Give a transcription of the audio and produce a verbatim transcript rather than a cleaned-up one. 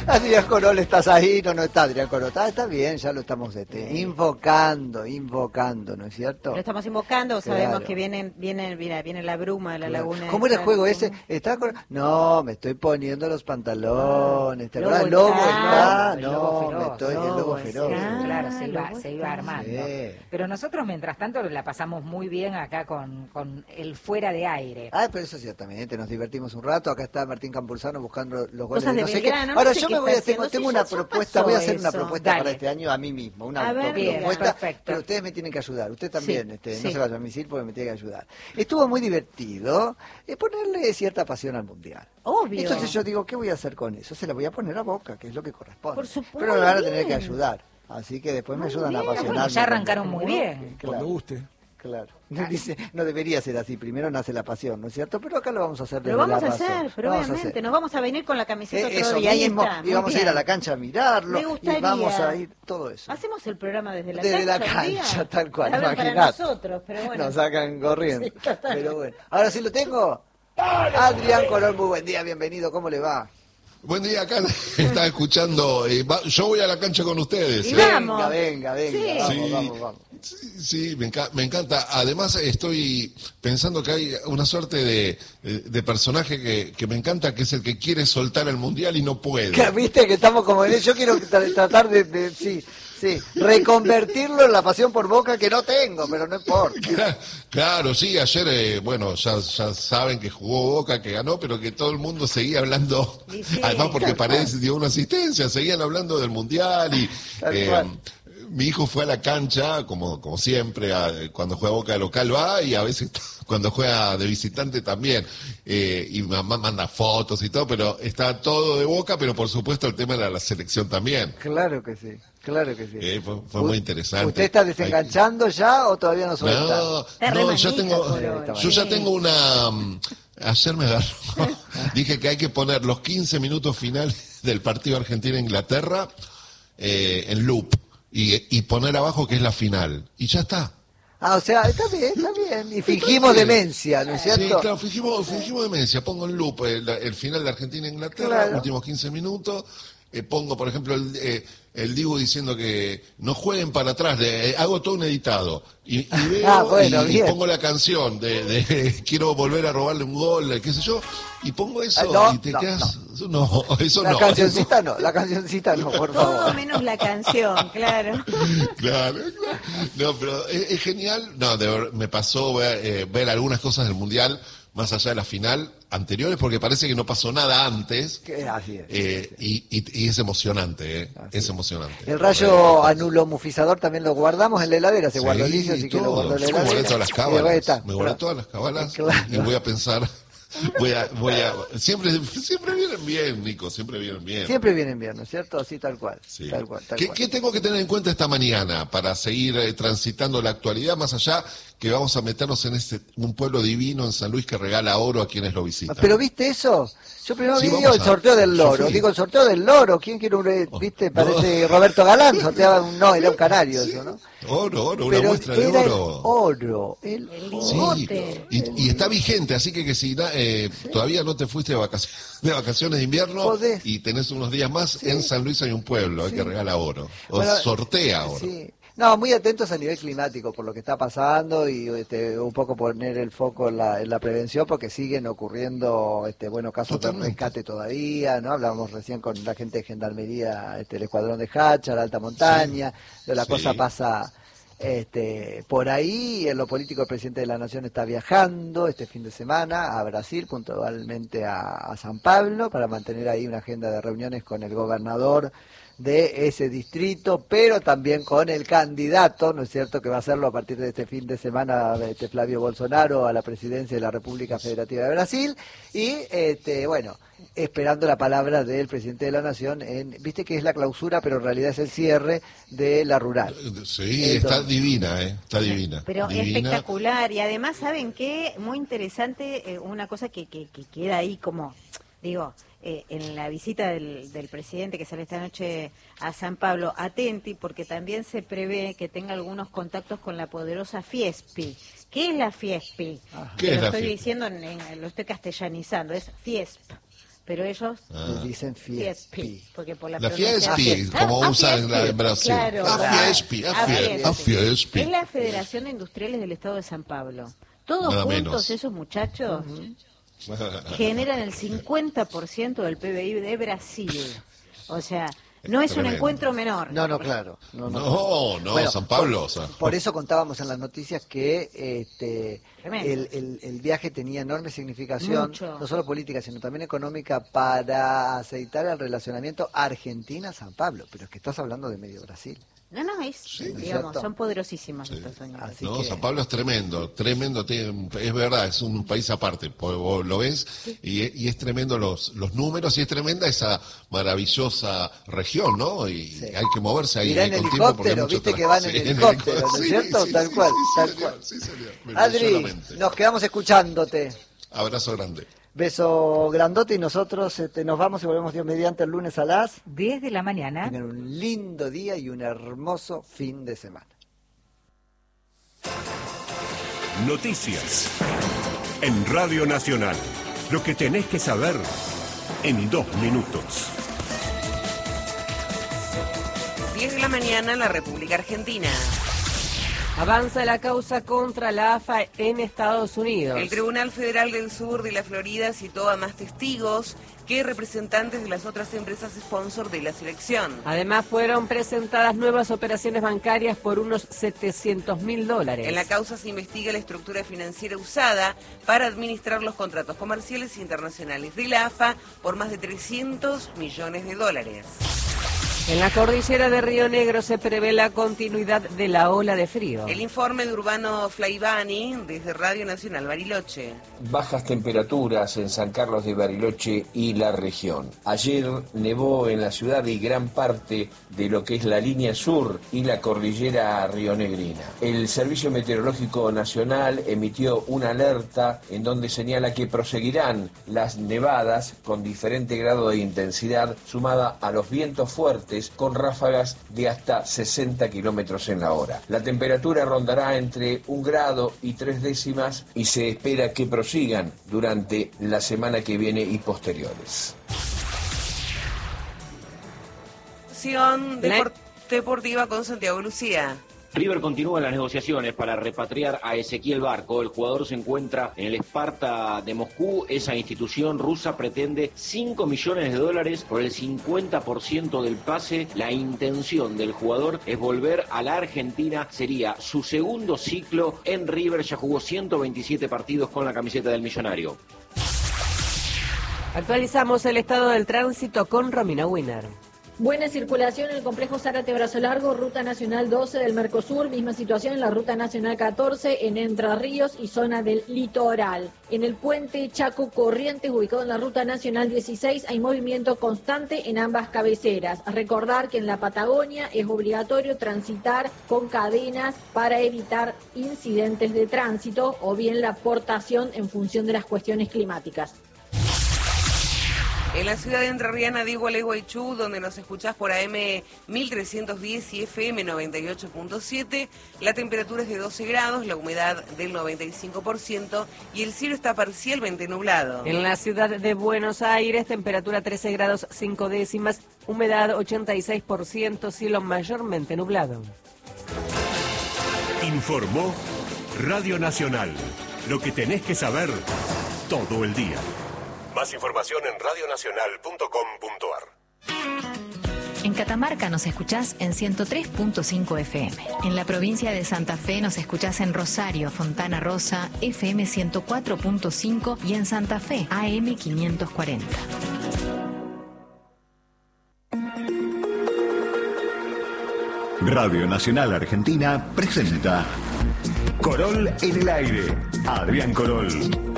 Adrián Corol, estás ahí, no, no está Adrián Corol, está, está bien, ya lo estamos este, invocando, invocando, ¿no es cierto? Lo estamos invocando, Claro. sabemos que viene, viene, viene, viene la bruma de la Claro. laguna. ¿Cómo era el juego ese? Salto. ¿Está con... No, me estoy poniendo los pantalones, ¿te Lobo acuerdas? El lobo está. está, El no, lobo me feroz, estoy, el lobo lobo feroz. está. Claro, se iba, Lobo se iba está. armando. Sí. Pero nosotros, mientras tanto, la pasamos muy bien acá con, con el fuera de aire. Ah, pero eso ciertamente, nos divertimos un rato. Acá está Martín Campuzano buscando los goles Cosas de de no sé qué. Belgrano, no Ahora sé yo qué me voy está a tengo, haciendo. tengo Sí, una ya- ya propuesta, pasó voy a hacer una eso. propuesta Dale. para este año a mí mismo, una A ver, autopropuesta, bien, perfecto. pero ustedes me tienen que ayudar, usted también, Sí, este, sí. no se vaya a misil porque me tiene que ayudar. Estuvo muy divertido eh, ponerle cierta pasión al mundial. Obvio. Entonces yo digo, ¿qué voy a hacer con eso? Se la voy a poner a Boca, que es lo que corresponde. Por supuesto, pero me van a tener bien. que ayudar, así que después me Muy ayudan a bien. apasionarme. Bueno, ya arrancaron muy bien. Claro. Cuando guste. Claro. Dice, no debería ser así, primero nace la pasión, ¿no es cierto? Pero acá lo vamos a hacer desde Lo vamos la a razón. hacer, pero Lo vamos a obviamente. hacer. Nos vamos a venir con la camiseta Eh, otro eso día. Ahí mismo, está, y muy vamos a ir bien. a la cancha a mirarlo, Me gustaría. y vamos a ir todo eso. Hacemos el programa desde la Desde cancha. la un día. cancha, tal cual, Hablan para imaginate. nosotros, pero bueno. Nos sacan corriendo. Sí, total. Pero bueno, ahora sí lo tengo. Adrián Colón, muy buen día, bienvenido, ¿cómo le va? Buen día, acá está escuchando. eh, va- yo voy a la cancha con ustedes. Y eh. vamos. Venga, venga, venga, Sí. vamos, Sí. vamos, vamos. Sí, sí, me, enca- me encanta. Además, estoy pensando que hay una suerte de, de- de personaje que, que me encanta, que es el que quiere soltar el mundial y no puede. Que, Viste que estamos como en yo quiero tra- tratar de, de- sí, sí, reconvertirlo en la pasión por Boca que no tengo, pero no importa. Claro, claro, sí, ayer, eh, bueno, ya, ya saben que jugó Boca, que ganó, pero que todo el mundo seguía hablando, Y sí, además porque tal Paredes dio una asistencia, seguían hablando del mundial y Tal eh, cual. mi hijo fue a la cancha, como, como siempre, a- cuando juega Boca de local va y a veces cuando juega de visitante también, eh, y mamá manda fotos y todo, pero está todo de Boca, pero por supuesto el tema era la selección también. Claro que sí, claro que sí. Eh, fue, fue muy interesante. ¿Usted está desenganchando ya o todavía no suelta? No, Está re no, manija, ya tengo, Colón. yo ya tengo una, mm, ayer me agarró, dije que hay que poner los quince minutos finales del partido Argentina-Inglaterra eh, en loop y, y poner abajo que es la final, y ya está. Ah, o sea, está bien, está bien. Y fingimos bien. demencia, ¿no es cierto? Sí, claro, fingimos, fingimos demencia, pongo en loop el, el final de Argentina-Inglaterra, Claro. últimos quince minutos, eh, pongo, por ejemplo, el, eh, el Dibu diciendo que no jueguen para atrás, de- eh, hago todo un editado, y, y veo Ah, bueno, y, y bien. pongo la canción de, de quiero volver a robarle un gol, qué sé yo, y pongo eso, Ah, no, y te no, quedas, no, eso La no. cancioncita no, la cancioncita no, por Todo favor. menos la canción, claro. Claro, claro. No, pero es, es genial. No, de ver- me pasó ver, eh, ver algunas cosas del Mundial, más allá de la final, anteriores, porque parece que no pasó nada antes. Que- Así es. eh, y, y- y es emocionante, ¿eh? Así Es es. emocionante. El rayo anulomufizador también lo guardamos en la heladera, se Sí, guardó licio, así que lo todo. guardó en la Yo me heladera. guardé todas las Y ahí cábalas. está. Me guardé todas las cábalas Claro. y voy a pensar. Voy a, voy a, siempre, siempre vienen bien, Nico, siempre vienen bien. Siempre viene bien, ¿no es cierto? Así tal cual. Sí. Tal cual, tal ¿Qué, cual. qué tengo que tener en cuenta esta mañana para seguir eh, transitando la actualidad, más allá que vamos a meternos en este un pueblo divino en San Luis que regala oro a quienes lo visitan? ¿Pero viste eso? Yo primero Sí, vi vamos el a- sorteo del yo loro. fui. Digo, el sorteo del loro. ¿Quién quiere un... eh, Oh, viste? no. Parece Roberto Galán. Sorteaba un... No, era un canario eso, ¿no? Oro, oro, una Pero muestra de era el oro. oro. El El Sí, lingote. y, y está vigente, así que, que si na- eh, todavía no te fuiste de vacaciones, de vacaciones de invierno Podés. y tenés unos días más, en San Luis hay un pueblo eh, que regala oro, o Bueno, sortea oro. Sí. No, muy atentos a nivel climático por lo que está pasando y este, un poco poner el foco en la, en la prevención porque siguen ocurriendo este, bueno, casos Totalmente. de rescate todavía, ¿no? Hablábamos recién con la gente de Gendarmería, este, el escuadrón de Hacha, la alta montaña, de la Sí. cosa pasa este, por ahí. En lo político el presidente de la Nación está viajando este fin de semana a Brasil, puntualmente a, a San Pablo, para mantener ahí una agenda de reuniones con el gobernador de ese distrito, pero también con el candidato, ¿no es cierto?, que va a hacerlo a partir de este fin de semana, este Flavio Bolsonaro, a la presidencia de la República Federativa de Brasil, y este, bueno, esperando la palabra del presidente de la Nación, en, viste que es la clausura, pero en realidad es el cierre de la rural. Sí, Entonces- está divina, ¿eh? Está divina. Pero divina. espectacular. Y además, ¿saben qué? Muy interesante, eh, una cosa que, que, que queda ahí como, digo, eh, en la visita del, del presidente que sale esta noche a San Pablo, atenti, porque también se prevé que tenga algunos contactos con la poderosa Fiespi. ¿Qué es la Fiespi? ¿Qué Te es lo la estoy Fiespi? diciendo, en, en- lo estoy castellanizando, es Fiesp. Pero ellos Ah. Le dicen Fiespi. Fiespi, porque por la, La pronunciación- Fiespi, Ah, como ah, usan la- Fiespi, en Brasil. claro. A Fiespi, a A Fiespi, Fiespi. a Fiespi. Es la Federación de Industriales del Estado de San Pablo. Todos Nada juntos menos. esos muchachos generan el cincuenta por ciento del P B I de Brasil. O sea, no es un Tremendo. encuentro menor. No, no, claro. No, no. No, no, Bueno, San Pablo. Por, o sea. por eso contábamos en las noticias que este, Tremendo. el, el, el viaje tenía enorme significación, Mucho. no solo política, sino también económica, para aceitar el relacionamiento Argentina-San Pablo. Pero es que estás hablando de medio Brasil. No, no, es, Sí, digamos, exacto. son poderosísimos Sí. estos señores. Así No, que- San Pablo es tremendo, tremendo, tiene- es verdad, es un país aparte, pues vos lo ves, y, y es tremendo los, los números, y es tremenda esa maravillosa región, ¿no? Y Sí. hay que moverse ahí. Mirá en con tiempo porque hay helicóptero, mucho viste tra- que van en Sí, helicóptero, ¿no es sí, cierto? sí, Tal sí, cual, sí, tal señor, cual. sí, señor, Adri, solamente. nos quedamos escuchándote. Abrazo grande. Beso grandote y nosotros este, nos vamos y volvemos Dios mediante el lunes a las... diez de la mañana. Tengan un lindo día y un hermoso fin de semana. Noticias en Radio Nacional. Lo que tenés que saber en dos minutos. diez de la mañana en la República Argentina. Avanza la causa contra la A F A en Estados Unidos. El Tribunal Federal del Sur de la Florida citó a más testigos que representantes de las otras empresas sponsor de la selección. Además, fueron presentadas nuevas operaciones bancarias por unos setecientos mil dólares. En la causa se investiga la estructura financiera usada para administrar los contratos comerciales internacionales de la A F A por más de trescientos millones de dólares. En la cordillera de Río Negro se prevé la continuidad de la ola de frío. El informe de Urbano Flaivani desde Radio Nacional Bariloche. Bajas temperaturas en San Carlos de Bariloche y la región. Ayer nevó en la ciudad y gran parte de lo que es la línea sur y la cordillera rionegrina. El Servicio Meteorológico Nacional emitió una alerta en donde señala que proseguirán las nevadas con diferente grado de intensidad sumada a los vientos fuertes con ráfagas de hasta sesenta kilómetros en la hora. La temperatura rondará entre un grado y tres décimas y se espera que prosigan durante la semana que viene y posteriores. Acción depor- deportiva con Santiago Lucía. River continúa las negociaciones para repatriar a Ezequiel Barco. El jugador se encuentra en el Sparta de Moscú. Esa institución rusa pretende cinco millones de dólares por el cincuenta por ciento del pase. La intención del jugador es volver a la Argentina. Sería su segundo ciclo en River. Ya jugó ciento veintisiete partidos con la camiseta del Millonario. Actualizamos el estado del tránsito con Romina Winner. Buena circulación en el complejo Zárate Brazo Largo, Ruta Nacional doce del Mercosur, misma situación en la Ruta Nacional catorce en Entre Ríos y zona del litoral. En el puente Chaco Corrientes, ubicado en la Ruta Nacional dieciséis, hay movimiento constante en ambas cabeceras. A recordar que en la Patagonia es obligatorio transitar con cadenas para evitar incidentes de tránsito o bien la portación en función de las cuestiones climáticas. En la ciudad de Entrerriana de Gualeguaychú, donde nos escuchás por A M mil trescientos diez y F M noventa y ocho punto siete, la temperatura es de doce grados, la humedad del noventa y cinco por ciento y el cielo está parcialmente nublado. En la ciudad de Buenos Aires, temperatura trece grados cinco décimas, humedad ochenta y seis por ciento, cielo mayormente nublado. Informó Radio Nacional. Lo que tenés que saber todo el día. Más información en radio nacional punto com punto ar. En Catamarca nos escuchás en ciento tres punto cinco F M. En la provincia de Santa Fe nos escuchás en Rosario, Fontana Rosa, F M ciento cuatro punto cinco y en Santa Fe, A M quinientos cuarenta. Radio Nacional Argentina presenta Corol en el aire. Adrián Corol.